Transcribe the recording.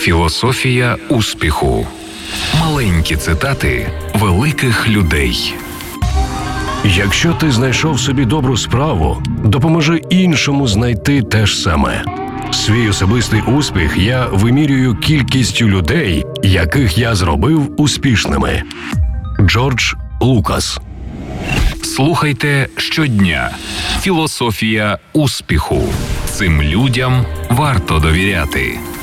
Філософія успіху. Маленькі цитати великих людей. Якщо ти знайшов собі добру справу, допоможи іншому знайти те ж саме. Свій особистий успіх я вимірюю кількістю людей, яких я зробив успішними. Джордж Лукас. Слухайте щодня. Філософія успіху. Цим людям варто довіряти.